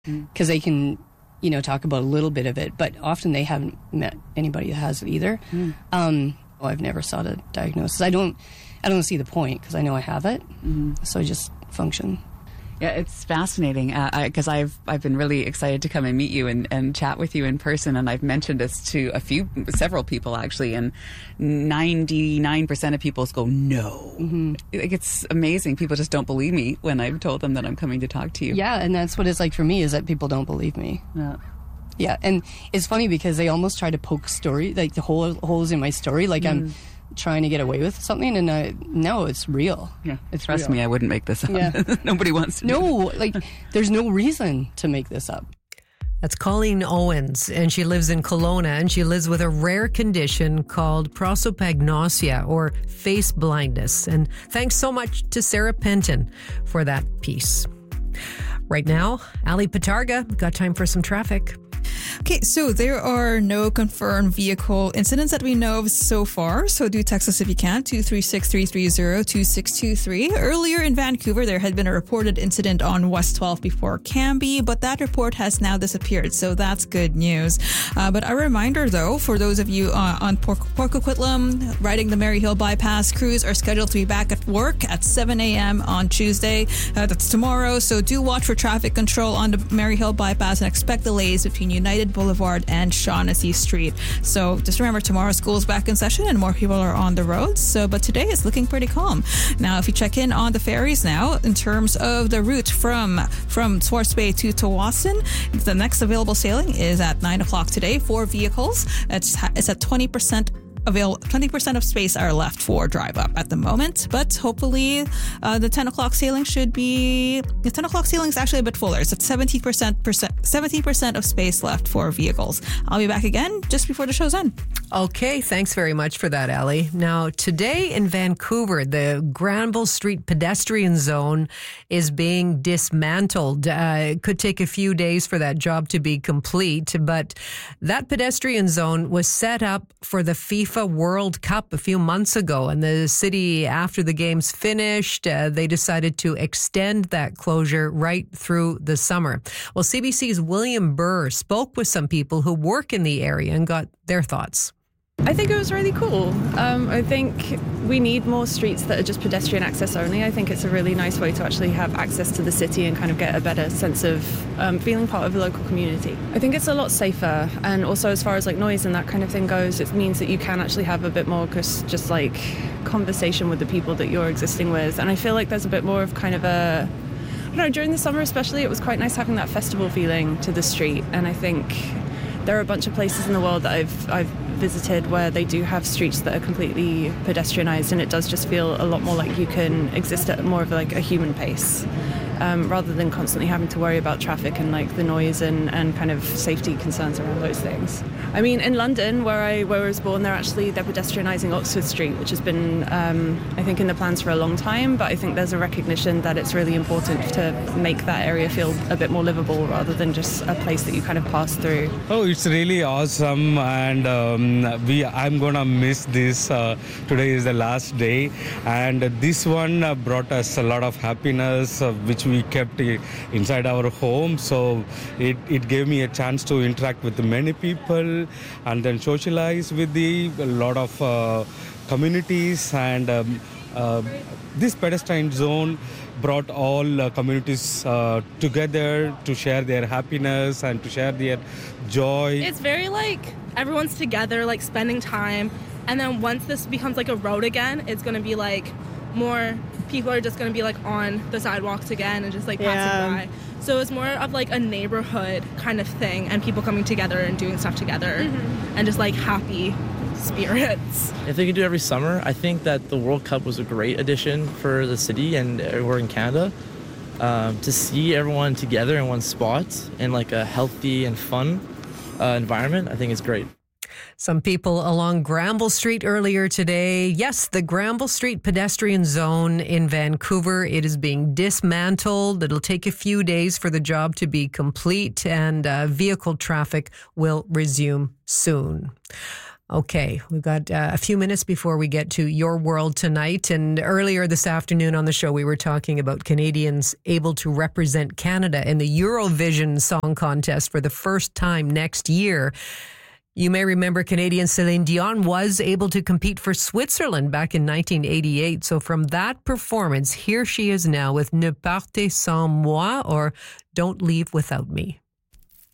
because they can, talk about a little bit of it, but often they haven't met anybody that has it either. I've never sought a diagnosis. I don't see the point because I know I have it, so I just function. Yeah, it's fascinating because I've been really excited to come and meet you and chat with you in person, and I've mentioned this to several people actually, and 99% of people go no. Like, it's amazing. People just don't believe me when I've told them that I'm coming to talk to you. Yeah, and that's what it's like for me, is that people don't believe me. Yeah, and it's funny because they almost try to poke like the holes in my story, like I'm trying to get away with something, and no, it's real. Yeah, trust me, I wouldn't make this up. Yeah. Nobody wants to. No, there's no reason to make this up. That's Colleen Owens, and she lives in Kelowna, and she lives with a rare condition called prosopagnosia, or face blindness. And thanks so much to Sarah Penton for that piece. Right now, Ali Patarga, got time for some traffic. Okay, so there are no confirmed vehicle incidents that we know of so far. So do text us if you can, 236-330-2623. Earlier in Vancouver, there had been a reported incident on West 12 before Cambie, but that report has now disappeared. So that's good news. But a reminder, though, for those of you on Port Coquitlam, riding the Maryhill Bypass, crews are scheduled to be back at work at 7 a.m. on Tuesday. That's tomorrow. So do watch for traffic control on the Maryhill Bypass and expect delays between United Boulevard and Shaughnessy Street. So just remember, tomorrow school's back in session and more people are on the roads. But today is looking pretty calm. Now, if you check in on the ferries now, in terms of the route from Swartz Bay to Tsawwassen, the next available sailing is at 9 o'clock today. 4 vehicles. It's at 20% of space are left for drive up at the moment, but hopefully the 10 o'clock sailing is actually a bit fuller. It's at 17% of space left for vehicles. I'll be back again just before the show's end. Okay, thanks very much for that, Ali. Now, today in Vancouver, the Granville Street pedestrian zone is being dismantled. It could take a few days for that job to be complete, but that pedestrian zone was set up for the FIFA World Cup a few months ago, and the city, after the games finished, they decided to extend that closure right through the summer. Well, CBC's William Burr spoke with some people who work in the area and got their thoughts. I think it was really cool. I think we need more streets that are just pedestrian access only. I think it's a really nice way to actually have access to the city and kind of get a better sense of feeling part of the local community. I think it's a lot safer, and also as far as noise and that kind of thing goes, it means that you can actually have a bit more just conversation with the people that you're existing with. And I feel like there's a bit more of kind of I don't know, during the summer especially, it was quite nice having that festival feeling to the street. And I think there are a bunch of places in the world that I've visited where they do have streets that are completely pedestrianised, and it does just feel a lot more like you can exist at more of a human pace, rather than constantly having to worry about traffic and the noise and kind of safety concerns around those things. I mean, in London, where I was born, they're pedestrianising Oxford Street, which has been, I think, in the plans for a long time, but I think there's a recognition that it's really important to make that area feel a bit more livable rather than just a place that you kind of pass through. Oh, it's really awesome, and I'm gonna miss this. Today is the last day, and this one brought us a lot of happiness, which we kept inside our home. So it gave me a chance to interact with many people and then socialize with a lot of communities, and this pedestrian zone brought all communities together to share their happiness and to share their joy. It's very everyone's together, spending time, and then once this becomes a road again, it's going to be more people are just going to be on the sidewalks again and just passing by. So it's more of a neighborhood kind of thing, and people coming together and doing stuff together, and just happy spirits. If they could do it every summer, I think that the World Cup was a great addition for the city and everywhere in Canada. To see everyone together in one spot in a healthy and fun environment, I think is great. Some people along Granville Street earlier today. Yes, the Granville Street pedestrian zone in Vancouver, it is being dismantled. It'll take a few days for the job to be complete, and vehicle traffic will resume soon. Okay, we've got a few minutes before we get to Your World Tonight. And earlier this afternoon on the show, we were talking about Canadians able to represent Canada in the Eurovision Song Contest for the first time next year. You may remember Canadian Celine Dion was able to compete for Switzerland back in 1988. So from that performance, here she is now with Ne partez sans moi, or Don't Leave Without Me.